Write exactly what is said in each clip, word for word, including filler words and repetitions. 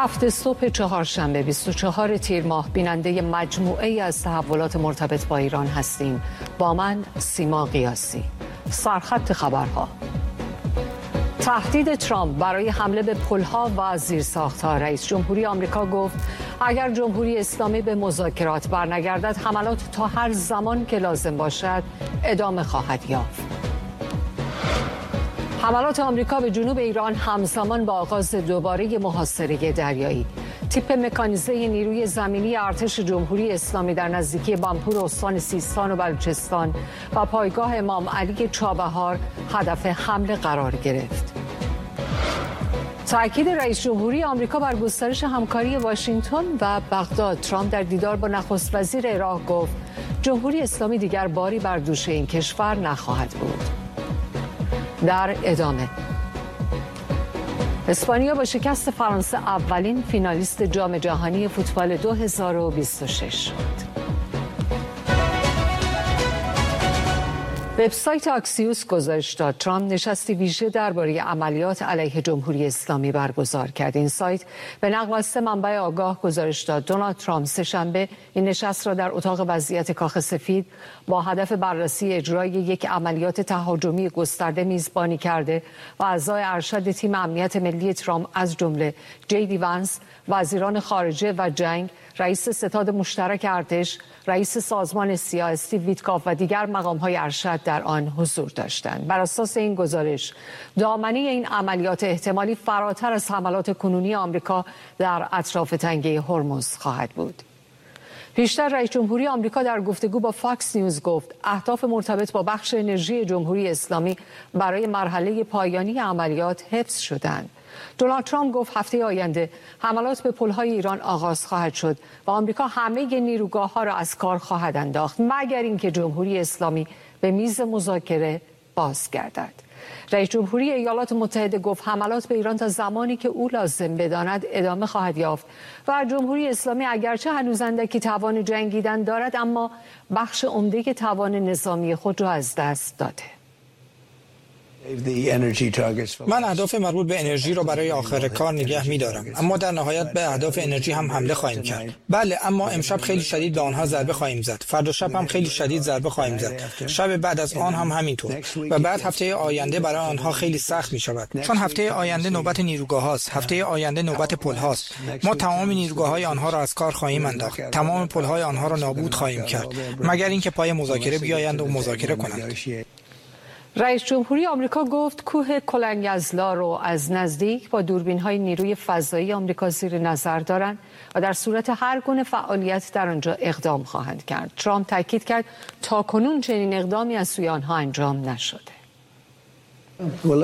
هفت صبح چهارشنبه بیست و چهارم تیر ماه بیننده مجموعه ای از تحولات مرتبط با ایران هستیم. با من سیما قیاسی. سرخط خبرها: تهدید ترامپ برای حمله به پل‌ها و زیرساخت‌ها. رئیس جمهوری آمریکا گفت اگر جمهوری اسلامی به مذاکرات برنگردد، حملات تا هر زمان که لازم باشد ادامه خواهد یافت. حملات آمریکا به جنوب ایران همزمان با آغاز دوباره محاصره دریایی. تیپ مکانیزه نیروی زمینی ارتش جمهوری اسلامی در نزدیکی بامپور استان سیستان و بلوچستان و پایگاه امام علی چابهار هدف حمله قرار گرفت. تأکید رئیس جمهوری آمریکا بر گسترش همکاری واشنگتن و بغداد. ترامپ در دیدار با نخست وزیر عراق گفت جمهوری اسلامی دیگر باری بر دوش این کشور نخواهد بود. در ادامه، اسپانیا با شکست فرانسه اولین فینالیست جام جهانی فوتبال دو هزار و بیست و شش شد. وبسایت آکسیوس گزارش داد ترامپ نشستی ویژه درباره عملیات علیه جمهوری اسلامی برگزار کرد. این سایت به نقل از سه منبع آگاه گزارش داد دونالد ترامپ سه‌شنبه این نشست را در اتاق وضعیت کاخ سفید با هدف بررسی اجرای یک عملیات تهاجمی گسترده میزبانی کرده و اعضای ارشد تیم امنیت ملی ترامپ از جمله جی دی وانس، وزیران خارجه و جنگ، رئیس ستاد مشترک ارتش، رئیس سازمان سیا استیو ویتکاف و دیگر مقام‌های ارشد در آن حضور داشتند. بر اساس این گزارش، دامنه این عملیات احتمالی فراتر از حملات کنونی آمریکا در اطراف تنگه هرمز خواهد بود. پیشتر رئیس جمهوری آمریکا در گفتگو با فاکس نیوز گفت اهداف مرتبط با بخش انرژی جمهوری اسلامی برای مرحله پایانی عملیات حفظ شدند. دونالد ترامپ گفت هفته آینده حملات به پل‌های ایران آغاز خواهد شد و آمریکا همه نیروگاه‌ها را از کار خواهد انداخت مگر اینکه جمهوری اسلامی به میز مذاکره بازگردد. رئیس جمهوری ایالات متحده گفت حملات به ایران تا زمانی که او لازم بداند ادامه خواهد یافت و جمهوری اسلامی اگرچه هنوز اندکی توان جنگیدن دارد، اما بخش عمده توان نظامی خود را از دست داده. من اهداف مربوط به انرژی رو برای آخر کار نگه می‌دارم، اما در نهایت به اهداف انرژی هم حمله خواهیم کرد. بله، اما امشب خیلی شدید به آنها ضربه خواهیم زد. فردا شب هم خیلی شدید ضربه خواهیم زد. شب بعد از آن هم همینطور. و بعد هفته آینده برای آنها خیلی سخت می‌شود. چون هفته آینده نوبت نیروگاه‌هاست، هفته آینده نوبت پل‌هاست. ما تمام نیروگاه‌های آنها را از کار خواهیم انداخت. تمام پل‌های آنها را نابود خواهیم کرد، مگر اینکه پای مذاکره بیایند و مذاکره کنند. رئیس جمهوری آمریکا گفت کوه کلنگ‌ازلا رو از نزدیک با دوربین‌های نیروی فضایی آمریکا زیر نظر دارند و در صورت هر گونه فعالیت در آنجا اقدام خواهند کرد. ترامپ تاکید کرد تاکنون چنین اقدامی از سوی آنها انجام نشده. ما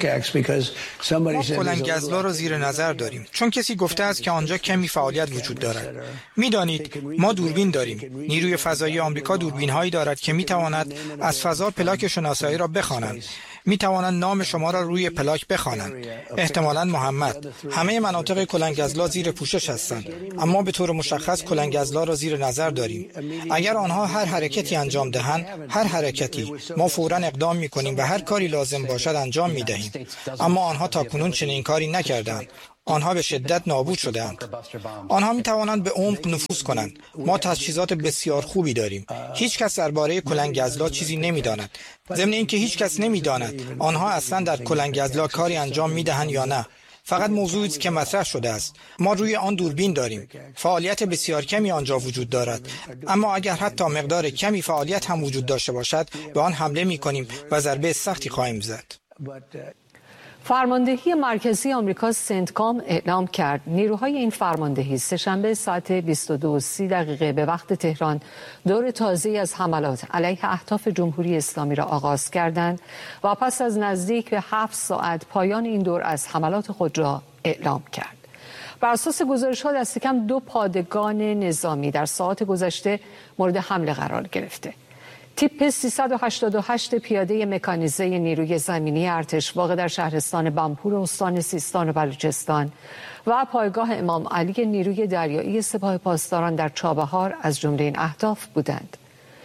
کلنگ‌ازلا را زیر نظر داریم چون کسی گفته است که آنجا کمی فعالیت وجود دارد. میدانید ما دوربین داریم. نیروی فضایی آمریکا دوربین‌هایی دارد که میتواند از فضا پلاک شناسایی را بخوانند. میتوانند نام شما را روی پلاک بخوانند، احتمالاً محمد. همه مناطق کلنگ‌ازلا زیر پوشش هستند، اما به طور مشخص کلنگ‌ازلا را زیر نظر داریم. اگر آنها هر حرکتی انجام دهند، هر حرکتی، ما فوراً اقدام می‌کنیم و هر کاری لازم باشد انجام می‌دهیم. اما آنها تاکنون چنین کاری نکردند. آنها به شدت نابود شدند. آنها می توانند به عمق نفوذ کنند. ما تجهیزات بسیار خوبی داریم. هیچ کس درباره کلنگ‌ازلا چیزی نمی‌داند. ضمن اینکه هیچ کس نمی‌داند آنها اصلا در کلنگ‌ازلا کاری انجام می‌دهند یا نه. فقط موضوعی است که مطرح شده است. ما روی آن دوربین داریم. فعالیت بسیار کمی آنجا وجود دارد. اما اگر حتی مقدار کمی فعالیت هم وجود داشته باشد، به آن حمله می‌کنیم و ضربه سختی خواهیم زد. فرماندهی مرکزی آمریکا سنتکام اعلام کرد نیروهای این فرماندهی سه‌شنبه ساعت بیست و دو و سی دقیقه به وقت تهران دور تازه‌ای از حملات علیه اهداف جمهوری اسلامی را آغاز کردند و پس از نزدیک به هفت ساعت پایان این دور از حملات خود را اعلام کرد. بر اساس گزارش‌ها دست کم دو پادگان نظامی در ساعات گذشته مورد حمله قرار گرفته. تیپ سیصد و هشتاد و هشت پیاده مکانیزه نیروی زمینی ارتش واقع در شهرستان بامپور استان سیستان و بلوچستان و پایگاه امام علی نیروی دریایی سپاه پاسداران در چابهار از جمله این اهداف بودند.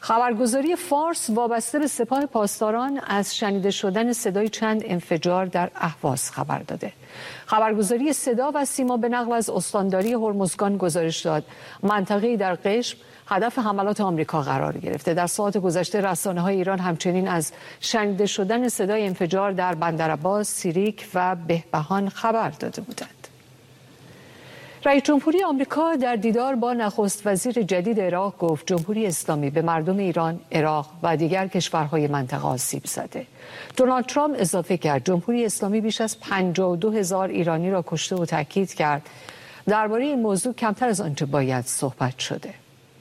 خبرگزاری فارس وابسته به سپاه پاسداران از شنیده شدن صدای چند انفجار در اهواز خبر داده. خبرگزاری صدا و سیما به نقل از استانداری هرمزگان گزارش داد منطقه‌ای در قشم هدف حملات آمریکا قرار گرفته. در ساعات گذشته رسانه‌های ایران همچنین از شنیده شدن صدای انفجار در بندرعباس، سیریک و بهبهان خبر داده بودند. رئیس جمهوری آمریکا در دیدار با نخست وزیر جدید عراق گفت جمهوری اسلامی به مردم ایران، عراق و دیگر کشورهای منطقه آسیب زده. دونالد ترامپ اضافه کرد جمهوری اسلامی بیش از پنجاه و دو هزار ایرانی را کشته و تاکید کرد درباره این موضوع کمتر از آنچه باید صحبت شده.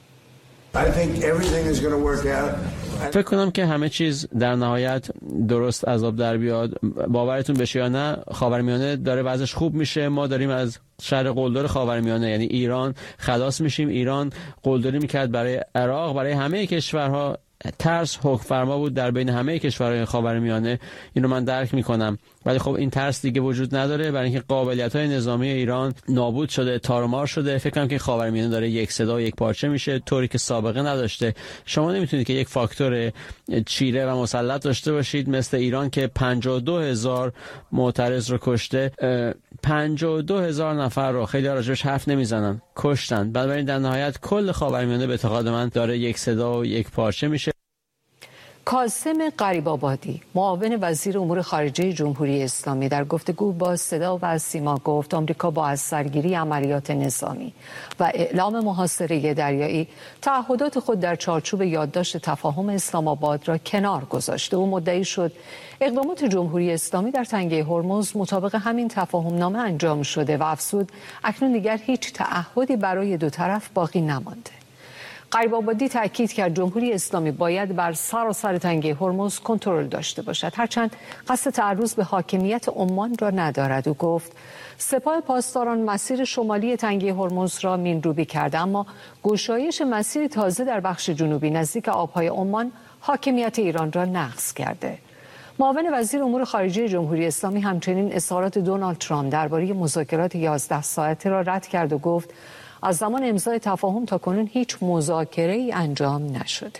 فکر کنم که همه چیز در نهایت درست از آب در بیاد. باورتون بشه یا نه، خاورمیانه داره وضعش خوب میشه. ما داریم از شر قلدر خاورمیانه یعنی ایران خلاص میشیم. ایران قلدری میکرد برای عراق، برای همه کشورها. ترس حکم فرما بود در بین همه کشورهای خاورمیانه. اینو من درک میکنم، ولی خب این ترس دیگه وجود نداره، برای اینکه قابلیت‌های نظامی ایران نابود شده، تارمار شده. فکر کنم که خاورمیانه داره یک صدا و یک پارچه میشه، طوری که سابقه نداشته. شما نمیتونید که یک فاکتور چیره و مسلط داشته باشید مثل ایران که پنجاه و دو هزار معترض رو کشته. پنجاه و دو هزار نفر رو خیلی راجبش حرف نمیزنن، کشتن. بنابراین در نهایت کل خاورمیانه به اعتقاد من داره یک صدا و یک پارچه میشه. کاظم غریب‌آبادی، معاون وزیر امور خارجه جمهوری اسلامی، در گفتگو با صدا و سیما گفت آمریکا با از سرگیری عملیات نظامی و اعلام محاصره دریایی تعهدات خود در چارچوب یادداشت تفاهم اسلام آباد را کنار گذاشته. او مدعی شد اقدامات جمهوری اسلامی در تنگه هرمز مطابق همین تفاهم نامه انجام شده و افزود اکنون دیگر هیچ تعهدی برای دو طرف باقی نمانده. غریب‌آبادی تاکید کرد جمهوری اسلامی باید بر سراسر تنگه هرمز کنترل داشته باشد، هرچند قصد تعرض به حاکمیت عمان را ندارد. او گفت سپاه پاسداران مسیر شمالی تنگه هرمز را مین‌روبی کرده، اما گشایش مسیر تازه در بخش جنوبی نزدیک آبهای عمان حاکمیت ایران را نقض کرده. معاون وزیر امور خارجه جمهوری اسلامی همچنین اظهارات دونالد ترامپ درباره مذاکرات یازده ساعته را رد کرد و گفت از زمان امضای تفاهم تا کنون هیچ مذاکره‌ای انجام نشده.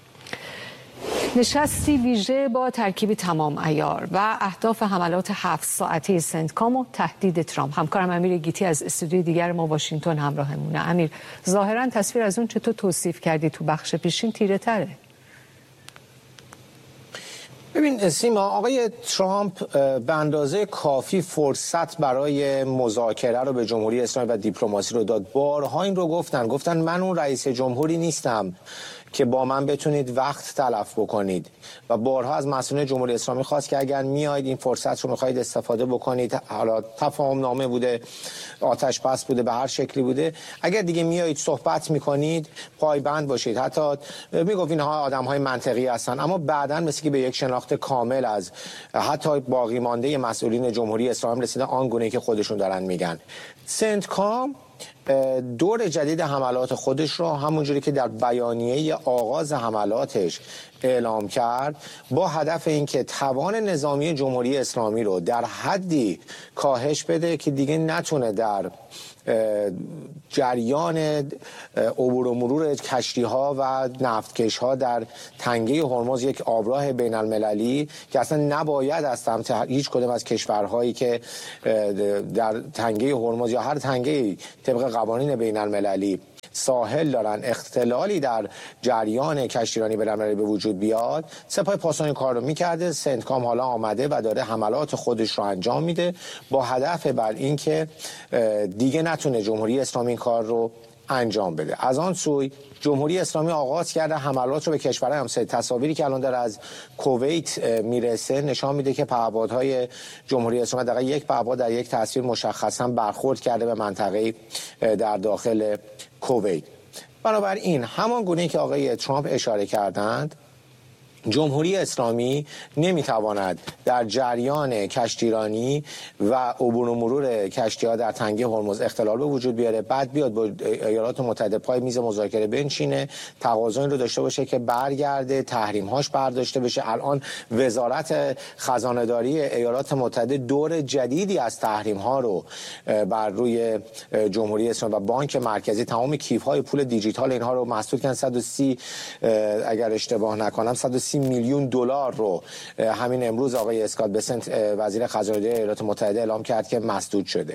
نشستی ویژه با ترکیب تمام عیار و اهداف حملات هفت ساعته سنتکام و تهدید ترامپ. همکارم امیر گیتی از استودیوی دیگر ما واشنگتن همراهمونه. امیر، ظاهراً تصویر از اون چه تو توصیف کردی تو بخش پیشین تیره تره. ببین سیما، آقای ترامپ به اندازه کافی فرصت برای مذاکره رو به جمهوری اسلامی و دیپلماسی رو داد. بارها این رو گفتن گفتن من اون رئیس جمهوری نیستم که با من بتونید وقت تلف بکنید و بارها از مسئولین جمهوری اسلامی خواست که اگر میایید این فرصت رو میخواید استفاده بکنید، حالا تفاهم نامه بوده، آتش بس بوده، به هر شکلی بوده، اگر دیگه میایید صحبت میکنید پایبند باشید. حتی میگفت اینها آدم های منطقی هستن، اما بعداً مثل که به یک شناخت کامل از حتی باقی مانده مسئولین جمهوری اسلامی رسیدن، آنگونه که خودشون دارن میگن. سنتکام دور جدید حملات خودش رو همونجوری که در بیانیه آغاز حملاتش اعلام کرد با هدف اینکه توان نظامی جمهوری اسلامی رو در حدی کاهش بده که دیگه نتونه در جریان عبور و مرور کشتی ها و نفتکش ها در تنگه هرمز، یک آبراه بین المللی که اصلا نباید از سمت هیچ کدام از کشورهایی که در تنگه هرمز یا هر تنگه طبق قوانین بین المللی ساحل دارن اختلالی در جریان کشتیرانی بین المللی به وجود بیاد. سپاه پاسداران کار رو میکرده، سنتکام حالا آمده و داره حملات خودش رو انجام میده با هدف بر این که دیگه نتونه جمهوری اسلامی این کار رو انجام بده. از آن سوی جمهوری اسلامی آغاز کرده حملات رو به کشورهای همسایه. تصاویری که الان در از کویت میرسه نشان میده که پهپادهای جمهوری اسلامی دقیقاً یک پهپاد در یک تصویر مشخصا برخورد کرده به منطقه در داخل کویت. بنابراین همان گونه‌ای که آقای ترامپ اشاره کردند جمهوری اسلامی نمیتواند در جریان کشتیرانی و عبور و مرور کشتی‌ها در تنگه هرمز اختلال به وجود بیاره، بعد بیاد با ایالات متحده پای میز مذاکره بنشینه، تقاضا این رو داشته باشه که برگرده، تحریم‌هاش برداشته بشه. الان وزارت خزانه‌داری ایالات متحده دور جدیدی از تحریم‌ها رو بر روی جمهوری اسلامی و بانک مرکزی، تمام کیف‌های پول دیجیتال اینها رو مسدود کردن. صد و سی اگر اشتباه نکنم صد و سی میلیون دلار رو همین امروز آقای اسکات بسنت وزیر خزانه‌داری ایالات متحده اعلام کرد که مسدود شده.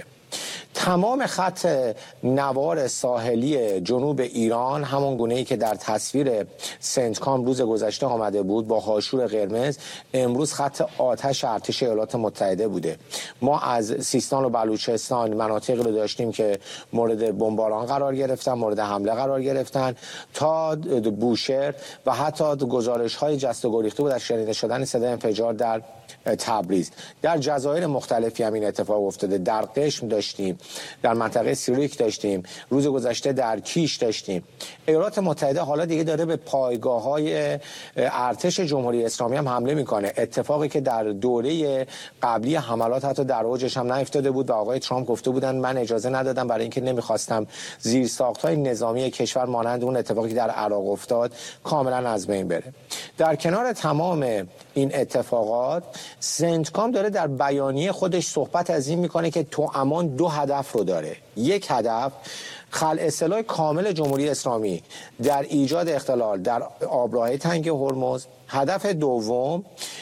تمام خط نوار ساحلی جنوب ایران همون گونه‌ای که در تصویر سنتکام روز گذشته آمده بود با هاشور قرمز، امروز خط آتش ارتش ایالات متحده بوده. ما از سیستان و بلوچستان مناطقی رو داشتیم که مورد بمباران قرار گرفتن، مورد حمله قرار گرفتن، تا بوشهر و حتی گزارش‌های جست و گریخته بود از شنیده شدن صدای انفجار در تبریز. در جزایر مختلفی همین اتفاق افتاده. در قشم داشتیم، در منطقه سیریک داشتیم، روز گذشته در کیش داشتیم. ایالات متحده حالا دیگه داره به پایگاه‌های ارتش جمهوری اسلامی هم حمله میکنه، اتفاقی که در دوره قبلی حملات حتی در اوجش هم نیفتاده بود و آقای ترامپ گفته بودن من اجازه ندادم برای اینکه نمیخواستم زیرساخت‌های نظامی کشور مانند اون اتفاقی که در عراق افتاد کاملا از بین بره. در کنار تمام این اتفاقات، سنتکام داره در بیانیه خودش صحبت از این میکنه که توامان دو هدف رو داره. یک هدف خلع اصطلاح کامل جمهوری اسلامی در ایجاد اختلال در آبراهه تنگه هرمز. هدف دوم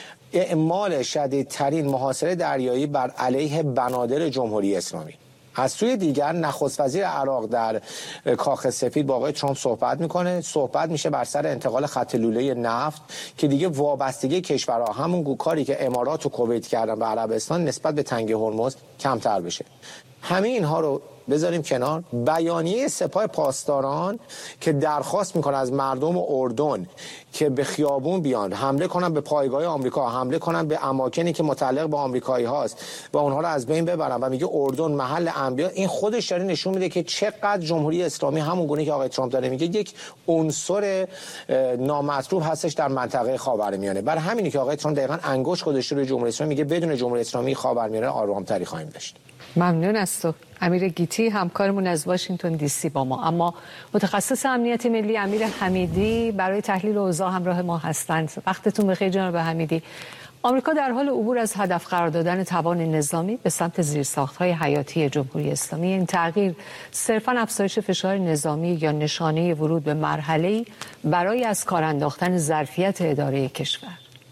اعمال شدیدترین محاصره دریایی بر علیه بنادر جمهوری اسلامی. از سوی دیگر نخست وزیر عراق در کاخ سفید با آقای ترامپ صحبت میکنه، صحبت میشه بر سر انتقال خط لوله نفت که دیگه وابستگی کشورها، همون کاری که امارات و کویت کردن و عربستان، نسبت به تنگه هرمز کمتر بشه. همه اینها رو بذاریم کنار. بیانیه سپاه پاسداران که درخواست میکنه از مردم اردن که به خیابون بیان، حمله کنن به پایگاه آمریکا، حمله کنن به اماکنی که متعلق به آمریکایی هاست و اونها رو از بین ببرن و میگه اردن محل انبیا، این خودش داره نشون میده که چقدر جمهوری اسلامی همون گونه که آقای ترامپ داره میگه یک عنصر نامطلوب هستش در منطقه خاورمیانه. برای همینی که آقای ترامپ دقیقاً انگشت گذاشته روی جمهوری اسلامی، میگه بدون جمهوری اسلامی خاورمیانه آرامتری خواهیم داشت. ممنون از تو امیر گیتی، همکارمون از واشنگتن دی سی با ما. اما متخصص امنیت ملی امیر حمیدی برای تحلیل اوضاع همراه ما هستند. وقتتون بخیر جناب حمیدی. آمریکا در حال عبور از هدف قرار دادن توان نظامی به سمت زیرساخت‌های حیاتی جمهوری اسلامی. این تغییر صرفاً افزایش فشار نظامی یا نشانه ورود به مرحله‌ای برای از کار انداختن ظرفیت اداره کشور؟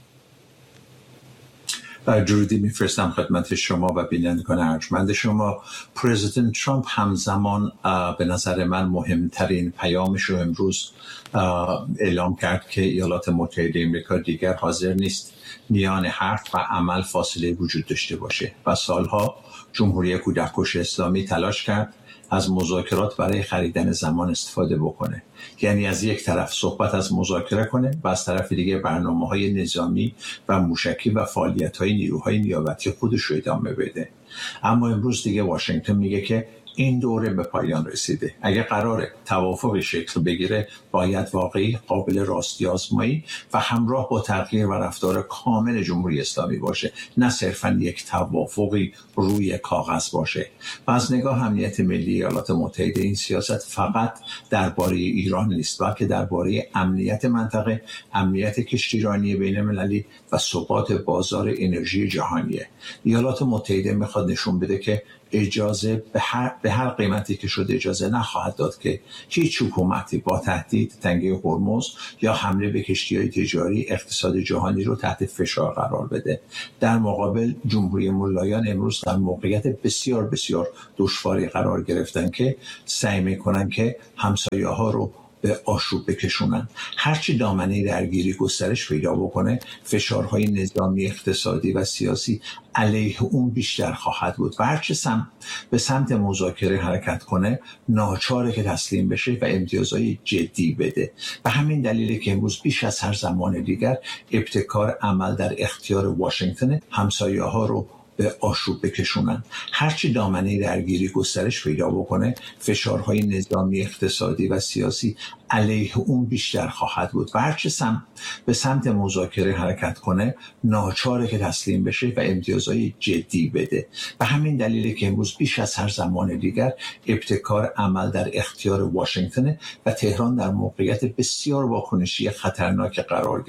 درودی میفرستم خدمت شما و بینندگان ارجمند شما. پرزیدنت ترامپ همزمان به نظر من مهمترین پیامش رو امروز اعلام کرد که ایالات متحده آمریکا دیگر حاضر نیست میان حرف و عمل فاصله وجود داشته باشه و سالها جمهوری کودککش اسلامی تلاش کرد از مذاکرات برای خریدن زمان استفاده بکنه. یعنی از یک طرف صحبت از مذاکره کنه و از طرف دیگه برنامه‌های نظامی و موشکی و فعالیت‌های نیروهای نیابتی خودش رو ادامه بده. اما امروز دیگه واشنگتن میگه که این دوره به پایان رسیده. اگه قراره توافق شکل بگیره، باید واقعی، قابل راستی آزمایی و همراه با تغییر و رفتار کامل جمهوری اسلامی باشه، نه صرفاً یک توافقی روی کاغذ باشه. و از نگاه امنیت ملی ایالات متحده این سیاست فقط درباره ایران نیست، بلکه درباره امنیت منطقه، امنیت کشتیرانی بین المللی و ثبات بازار انرژی جهانیه. ایالات متحده میخواد نشون بده که اجازه به هر, به هر قیمتی که شده اجازه نخواهد داد که هیچ حکومتی با تهدید تنگه هرمز یا حمله به کشتی‌های تجاری اقتصاد جهانی رو تحت فشار قرار بده. در مقابل جمهوری ملایان امروز در موقعیت بسیار بسیار دشواری قرار گرفتن که سعی میکنن که همسایه‌ها رو به آشوب بکشونن. هرچی دامنه درگیری گسترش پیدا بکنه، فشارهای نظامی، اقتصادی و سیاسی علیه اون بیشتر خواهد بود و هرچی سم به سمت مذاکره حرکت کنه، ناچاره که تسلیم بشه و امتیازهای جدی بده. به همین دلیلی که امروز بیش از هر زمان دیگر ابتکار عمل در اختیار واشنگتن، همسایه‌ها رو به آشوب بکشونن. هرچی دامنه درگیری گسترش پیدا بکنه، فشارهای نظامی، اقتصادی و سیاسی علیه اون بیشتر خواهد بود و هرچی سم به سمت مذاکره حرکت کنه ناچاره که تسلیم بشه و امتیازهای جدی بده. به همین دلیله که امروز بیش از هر زمان دیگر ابتکار عمل در اختیار واشنگتن و تهران در موقعیت بسیار واکنشی خطرناک قرار گرفت.